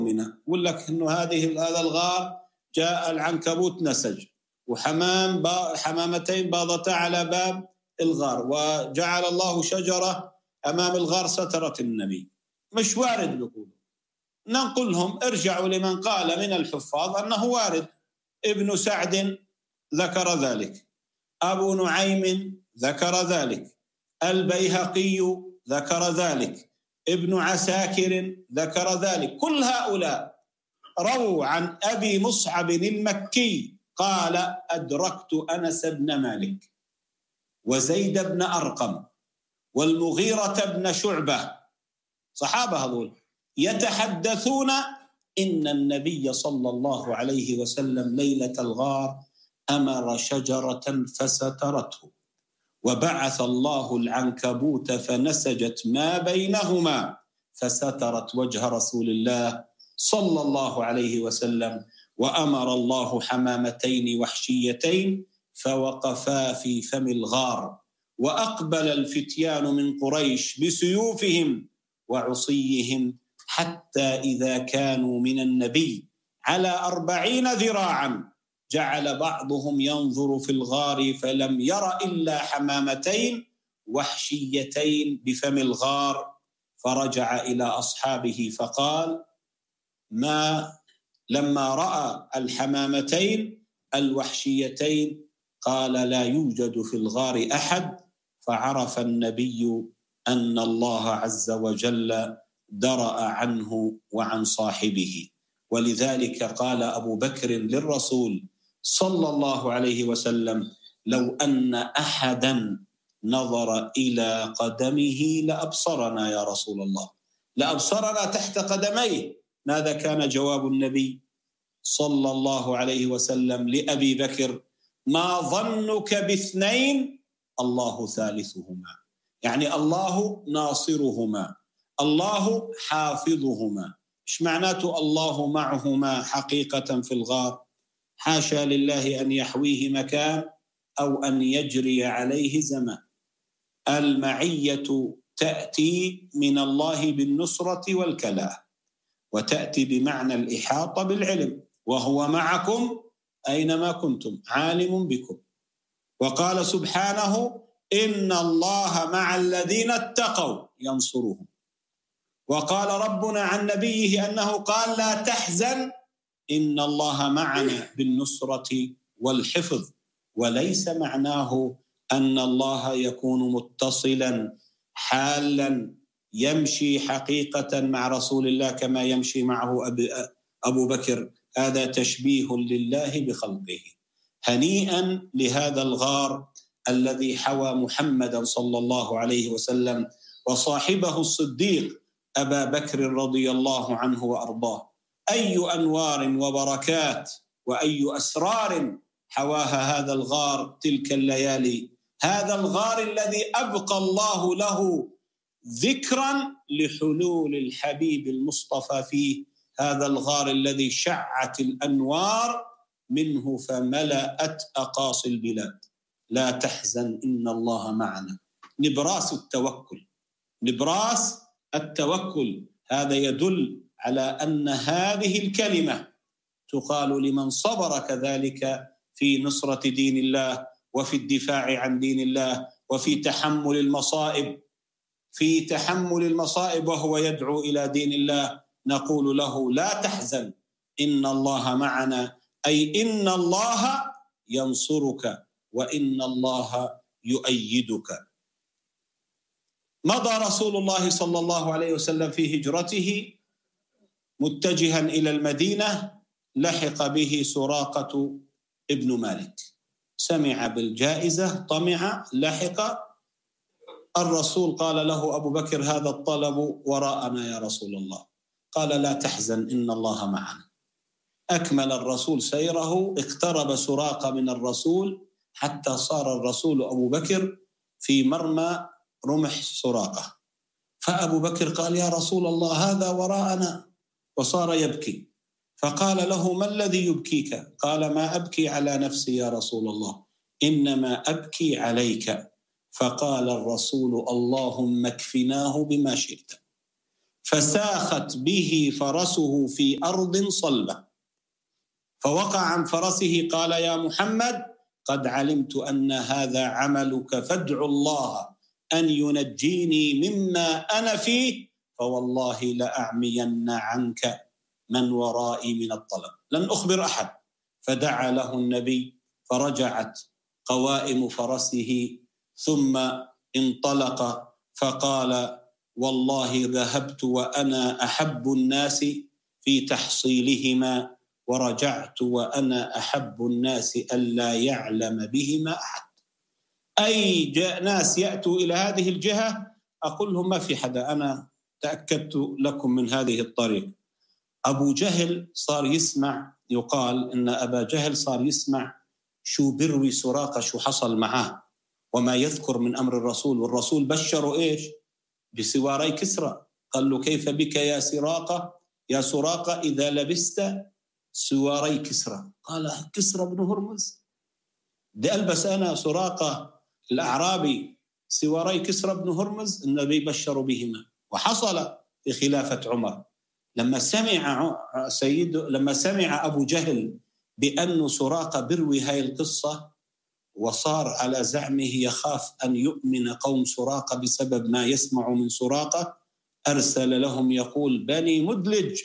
يقول لك إنه هذا الغار جاء العنكبوت نسج حمامتين باضتا على باب الغار، وجعل الله شجرة أمام الغار سترت النبي. مش وارد بيقولوا. نقول لهم ارجعوا لمن قال من الحفاظ أنه وارد. ابن سعد ذكر ذلك، أبو نعيم ذكر ذلك، البيهقي ذكر ذلك، ابن عساكر ذكر ذلك. كل هؤلاء رووا عن أبي مصعب المكي قال أدركت أنس بن مالك وزيد بن أرقم والمغيرة بن شعبة، صحابة هذول، يتحدثون إن النبي صلى الله عليه وسلم ليلة الغار أمر شجرة فسترته، وبعث الله العنكبوت فنسجت ما بينهما فسترت وجه رسول الله صلى الله عليه وسلم، وأمر الله حمامتين وحشيتين فوقفا في فم الغار، وأقبل الفتيان من قريش بسيوفهم وعصيهم حتى إذا كانوا من النبي على 40 ذراعا جعل بعضهم ينظر في الغار فلم ير إلا حمامتين وحشيتين بفم الغار، فرجع إلى أصحابه فقال لما رأى الحمامتين الوحشيتين قال لا يوجد في الغار أحد، فعرف النبي أن الله عز وجل درأ عنه وعن صاحبه. ولذلك قال أبو بكر للرسول صلى الله عليه وسلم لو أن أحدا نظر إلى قدمه لأبصرنا يا رسول الله، لأبصرنا تحت قدميه. ماذا كان جواب النبي صلى الله عليه وسلم لأبي بكر؟ ما ظنك باثنين الله ثالثهما، يعني الله ناصرهما، الله حافظهما. إيش معناته الله معهما حقيقة في الغار؟ حاشا لله أن يحويه مكان أو أن يجري عليه زمان. المعية تأتي من الله بالنصرة والكلاء، وتأتي بمعنى الإحاطة بالعلم، وهو معكم أينما كنتم عالم بكم. وقال سبحانه إن الله مع الذين اتقوا ينصرهم. وقال ربنا عن نبيه أنه قال لا تحزن إن الله معنا بالنصرة والحفظ، وليس معناه أن الله يكون متصلا حالا يمشي حقيقة مع رسول الله كما يمشي معه أبو بكر. هذا تشبيه لله بخلقه. هنيئا لهذا الغار الذي حوى محمدا صلى الله عليه وسلم وصاحبه الصديق أبا بكر رضي الله عنه وأرضاه. أي أنوار وبركات وأي أسرار حواها هذا الغار تلك الليالي. هذا الغار الذي أبقى الله له ذكرا لحلول الحبيب المصطفى فيه، هذا الغار الذي شعت الأنوار منه فملأت أقاصي البلاد. لا تحزن إن الله معنا. نبراس التوكل، نبراس التوكل. هذا يدل على أن هذه الكلمة تقال لمن صبر كذلك في نصرة دين الله وفي الدفاع عن دين الله وفي تحمل المصائب. في تحمل المصائب وهو يدعو إلى دين الله نقول له لا تحزن إن الله معنا، أي إن الله ينصرك وإن الله يؤيدك. مضى رسول الله صلى الله عليه وسلم في هجرته متجها إلى المدينة، لحق به سراقة ابن مالك، سمع بالجائزة طمع، لحق الرسول. قال له أبو بكر هذا الطلب وراءنا يا رسول الله. قال لا تحزن إن الله معنا. أكمل الرسول سيره، اقترب سراقة من الرسول حتى صار الرسول أبو بكر في مرمى رمح سراقة. فأبو بكر قال يا رسول الله هذا وراءنا، وصار يبكي. فقال له ما الذي يبكيك؟ قال ما أبكي على نفسي يا رسول الله، إنما أبكي عليك. فقال الرسول اللهم اكفناه بما شئت. فساخت به فرسه في أرض صلبة، فوقع عن فرسه قال: يا محمد قد علمت أن هذا عملك، فادع الله أن ينجيني مما أنا فيه، فوالله لأعمين عنك من ورائي من الطلب، لن أخبر أحد. فدعا له النبي فرجعت قوائم فرسه، ثم انطلق فقال: والله ذهبت وأنا أحب الناس في تحصيلهما، ورجعت وأنا أحب الناس ألا يعلم بهما أحد. أي ناس يأتوا إلى هذه الجهة أقول لهم ما في حدا، أنا تأكدت لكم من هذه الطريق. أبو جهل صار يسمع، يقال إن أبا جهل صار يسمع شو بروي سراقة شو حصل معه وما يذكر من أمر الرسول، والرسول بشره إيش؟ بسواري كسرى. قال له: كيف بك يا سراقة إذا لبست سواري كسرى؟ قال: كسرى بن هرمز؟ بدي ألبس أنا سراقة الأعرابي سواري كسرى بن هرمز؟ النبي بشر بهما. وحصل في خلافة عمر لما سمع أبو جهل بأن سراقة بروي هاي القصة، وصار على زعمه يخاف أن يؤمن قوم سراقة بسبب ما يسمع من سراقة، أرسل لهم يقول: بني مدلج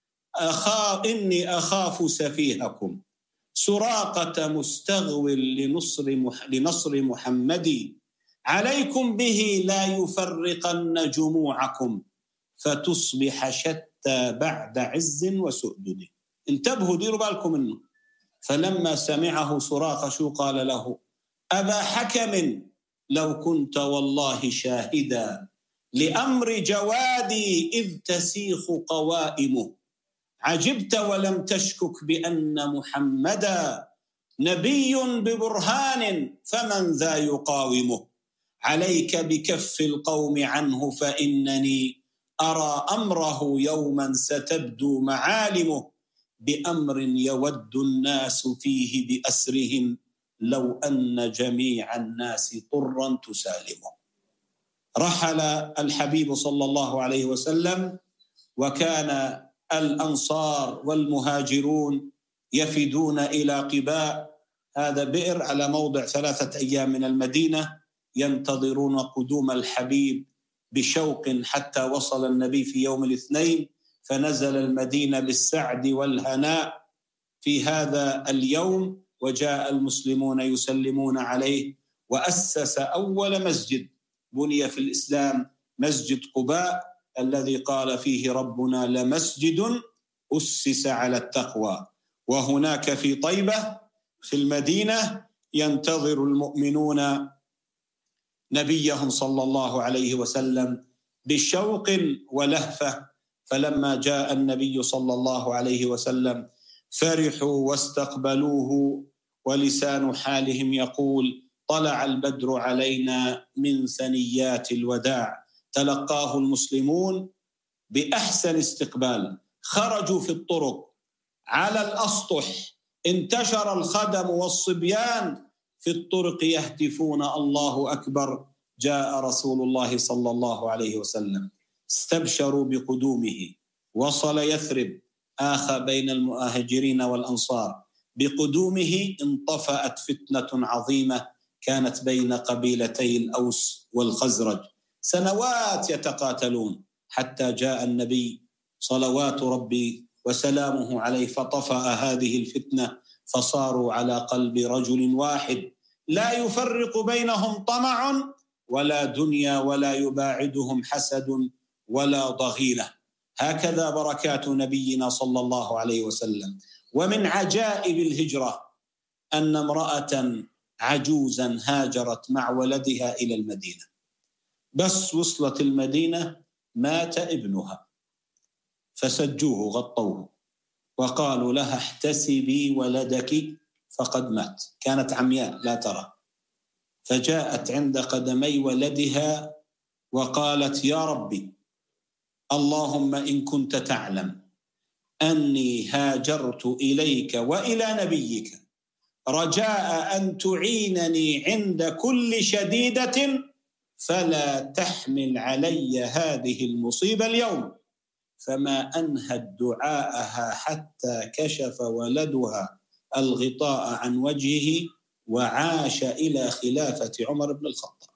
إني أخاف سفيهكم، سراقة مستغول لنصر محمد، عليكم به لا يفرقن جموعكم، فتصبح شتى بعد عز وسؤدد. انتبهوا، ديروا بالكم منه. فلما سمعه سراقة شو قال له؟ أبا حكم لو كنت والله شاهدا لأمر جوادي إذ تسيخ قوائمه، عجبت ولم تشكك بأن محمدا نبي ببرهان، فمن ذا يقاومه، عليك بكف القوم عنه، فإنني أرى أمره يوما ستبدو معالمه، بأمر يود الناس فيه بأسرهم، لو أن جميع الناس طرا تسالمه. رحل الحبيب صلى الله عليه وسلم، وكان الأنصار والمهاجرون يفدون إلى قباء، هذا بئر على موضع 3 أيام من المدينة، ينتظرون قدوم الحبيب بشوق، حتى وصل النبي في يوم الاثنين، فنزل المدينة بالسعد والهناء في هذا اليوم، وجاء المسلمون يسلمون عليه، وأسس أول مسجد بني في الإسلام، مسجد قباء، الذي قال فيه ربنا: لمسجد أسس على التقوى. وهناك في طيبة في المدينة ينتظر المؤمنون نبيهم صلى الله عليه وسلم بشوق ولهفة. فلما جاء النبي صلى الله عليه وسلم فرحوا واستقبلوه، ولسان حالهم يقول: طلع البدر علينا من ثنيات الوداع. تلقاه المسلمون بأحسن استقبال، خرجوا في الطرق على الأسطح، انتشر الخدم والصبيان في الطرق يهتفون: الله أكبر، جاء رسول الله صلى الله عليه وسلم. استبشروا بقدومه، وصل يثرب، آخى بين المهاجرين والأنصار. بقدومه انطفأت فتنة عظيمة كانت بين قبيلتي الأوس والخزرج، سنوات يتقاتلون، حتى جاء النبي صلوات ربي وسلامه عليه فطفأ هذه الفتنة، فصاروا على قلب رجل واحد، لا يفرق بينهم طمع ولا دنيا، ولا يباعدهم حسد ولا ضغينة. هكذا بركات نبينا صلى الله عليه وسلم. ومن عجائب الهجرة أن امرأة عجوزا هاجرت مع ولدها إلى المدينة، بس وصلت المدينة مات ابنها، فسجوه غطوه وقالوا لها: احتسبي ولدك فقد مات. كانت عمياء لا ترى، فجاءت عند قدمي ولدها وقالت: يا ربي، اللهم إن كنت تعلم أني هاجرت إليك وإلى نبيك رجاء أن تعينني عند كل شديدة، فلا تحمل علي هذه المصيبة اليوم، فما أنهت دعاءها حتى كشف ولدها الغطاء عن وجهه وعاش إلى خلافة عمر بن الخطاب.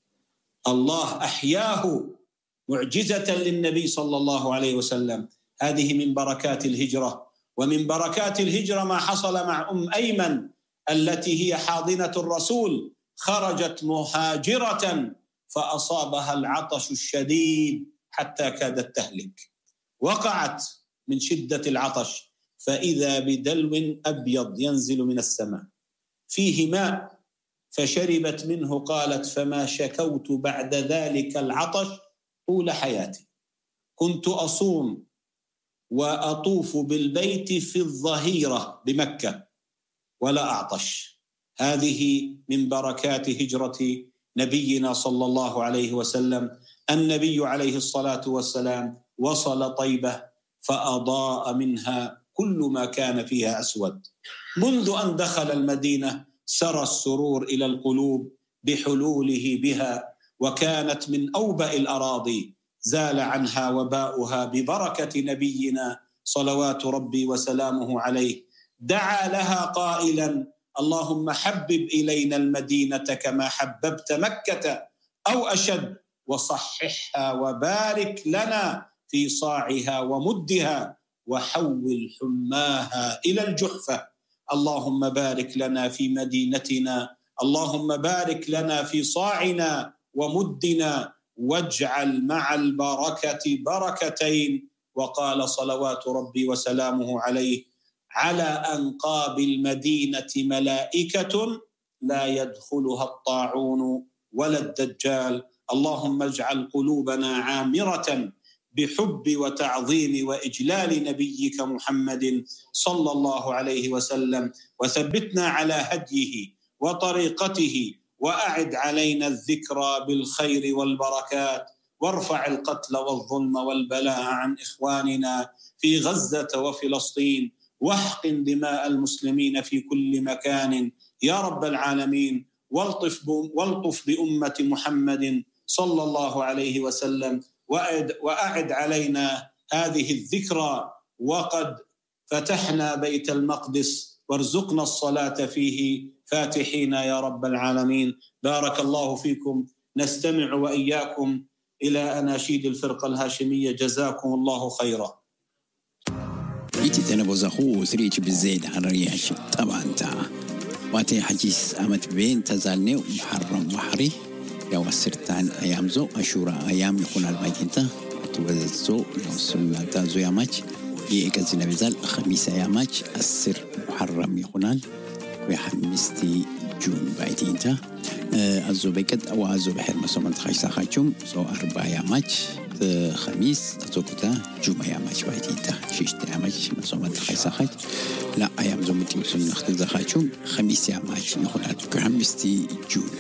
الله أحياه معجزة للنبي صلى الله عليه وسلم. هذه من بركات الهجرة. ومن بركات الهجرة ما حصل مع أيمن التي هي حاضنة الرسول، خرجت مهاجرة فأصابها العطش الشديد حتى كادت تهلك، وقعت من شدة العطش، فإذا بدلو أبيض ينزل من السماء فيه ماء، فشربت منه. قالت: فما شكوت بعد ذلك العطش طول حياتي، كنت أصوم وأطوف بالبيت في الظهيرة بمكة ولا أعطش. هذه من بركات هجرة نبينا صلى الله عليه وسلم. النبي عليه الصلاة والسلام وصل طيبة فأضاء منها كل ما كان فيها أسود. منذ أن دخل المدينة سرى السرور إلى القلوب بحلوله بها، وكانت من أوبئ الأراضي، زال عنها وباؤها ببركة نبينا صلوات ربي وسلامه عليه. دعا لها قائلا: اللهم حبب إلينا المدينة كما حببت مكة أو أشد، وصححها وبارك لنا في صاعها ومدها، وحول حماها إلى الجحفة. اللهم بارك لنا في مدينتنا، اللهم بارك لنا في صاعنا ومدنا، واجعل مع البركة بركتين. وقال صلوات ربي وسلامه عليه: على أنقاب المدينة ملائكة لا يدخلها الطاعون ولا الدجال. اللهم اجعل قلوبنا عامرة بحب وتعظيم وإجلال نبيك محمد صلى الله عليه وسلم، وثبتنا على هديه وطريقته، وأعد علينا الذكرى بالخير والبركات، وارفع القتل والظلم والبلاء عن إخواننا في غزة وفلسطين، واحقن دماء المسلمين في كل مكان يا رب العالمين. والطف بأمة محمد صلى الله عليه وسلم، وأعد علينا هذه الذكرى وقد فتحنا بيت المقدس، وارزقنا الصلاة فيه فاتحين يا رب العالمين. بارك الله فيكم. نستمع وإياكم إلى أناشيد الفرقة الهاشمية. جزاكم الله خيرا. إيتي تنبوزخو سريج بالزيد حرياش طبعا واتي حجيس أمت بين تزالني محرم محري يو السرطان أيام زو أشورا أيام يكون البايتنتا توززو يوصل تازو ياماج يأكزنا بزال خميس أياماج السر محرم يكونال ويحمستي جون بايتنتا أزو بكت أو أزو بحر مسومن خيسا خاجم زو 4 أياماج خميس تزوكتا جمعة أياماج بايتنتا 6 أياماج مسومن خيسا خاج لا أيام زو متيوسن نختزا خاجم خميس أياماج يكونال ويحمستي جون